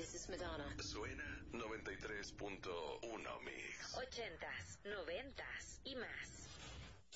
This is Madonna. Suena 93.1 Mix. 80s, 90s y más.